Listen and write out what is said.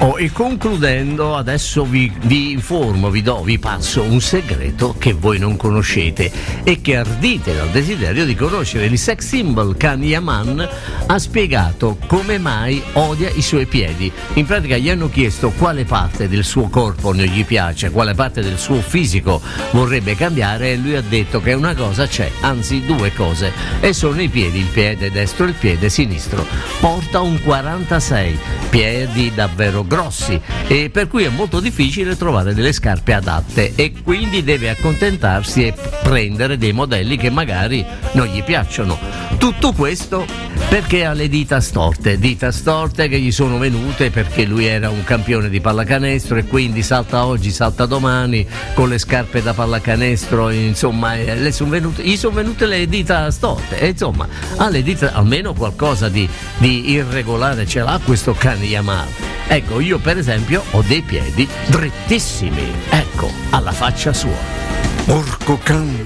E concludendo, adesso vi informo, vi passo un segreto che voi non conoscete e che ardite dal desiderio di conoscere. Il sex symbol Can Yaman ha spiegato come mai odia i suoi piedi. In pratica gli hanno chiesto quale parte del suo corpo non gli piace, quale parte del suo fisico vorrebbe cambiare, e lui ha detto che una cosa c'è, anzi due cose, e sono i piedi, il piede destro e il piede sinistro. Porta un 46, piedi davvero grossi, e per cui è molto difficile trovare delle scarpe adatte, e quindi deve accontentarsi e prendere dei modelli che magari non gli piacciono. Tutto questo perché ha le dita storte che gli sono venute perché lui era un campione di pallacanestro, e quindi salta oggi, salta domani con le scarpe da pallacanestro, insomma gli sono venute le dita storte, e insomma ha le dita, almeno qualcosa di irregolare ce l'ha questo Can Yaman. Ecco, io per esempio ho dei piedi drittissimi, ecco, alla faccia sua. Porco can.